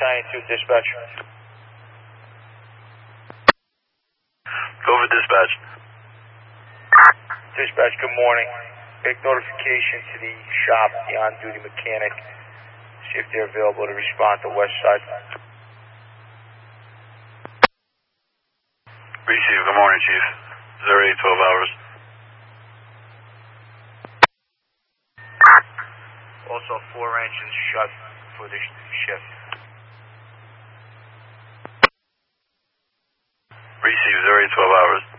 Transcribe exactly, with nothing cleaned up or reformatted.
Battalion two, dispatch. Go for dispatch. Dispatch, good morning. Make notification to the shop, the on-duty mechanic. See if they're available to respond to West Side. Receive, good morning, Chief. zero eight twelve hours. Also, four engines shut for the shift. Receive, zero eight twelve hours.